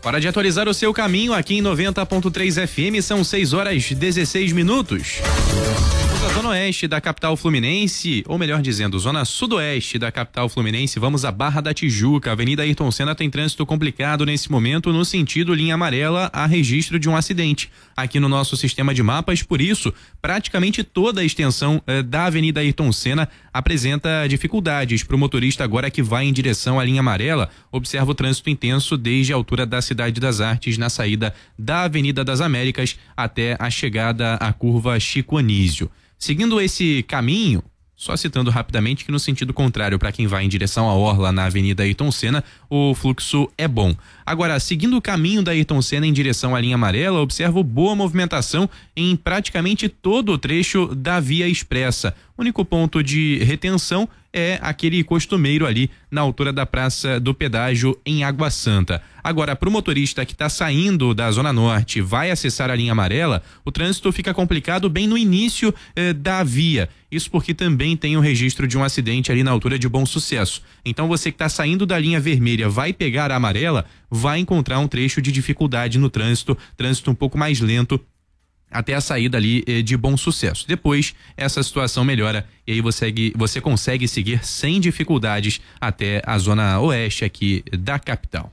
Hora de atualizar o seu caminho aqui em 90.3 FM, são 6h16. A zona oeste da capital fluminense, ou melhor dizendo, zona sudoeste da capital fluminense, vamos à Barra da Tijuca. A Avenida Ayrton Senna tem trânsito complicado nesse momento no sentido linha amarela, há registro de um acidente aqui no nosso sistema de mapas, por isso praticamente toda a extensão da Avenida Ayrton Senna apresenta dificuldades para o motorista agora que vai em direção à linha amarela. Observa o trânsito intenso desde a altura da Cidade das Artes na saída da Avenida das Américas até a chegada à curva Chico Anísio. Seguindo esse caminho, só citando rapidamente que no sentido contrário, para quem vai em direção à orla na Avenida Ayrton Senna, o fluxo é bom. Agora, seguindo o caminho da Ayrton Senna em direção à linha amarela, observo boa movimentação em praticamente todo o trecho da via expressa. O único ponto de retenção é aquele costumeiro ali na altura da Praça do Pedágio em Água Santa. Agora, para o motorista que está saindo da Zona Norte, vai acessar a linha amarela, o trânsito fica complicado bem no início da via. Isso porque também tem o registro de um acidente ali na altura de Bom Sucesso. Então você que está saindo da linha vermelha, vai pegar a amarela, vai encontrar um trecho de dificuldade no trânsito um pouco mais lento até a saída ali de Bom Sucesso. Depois essa situação melhora e aí você consegue seguir sem dificuldades até a zona oeste aqui da capital.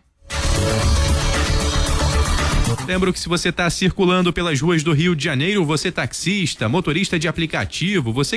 Lembro que se você está circulando pelas ruas do Rio de Janeiro, você taxista, motorista de aplicativo, você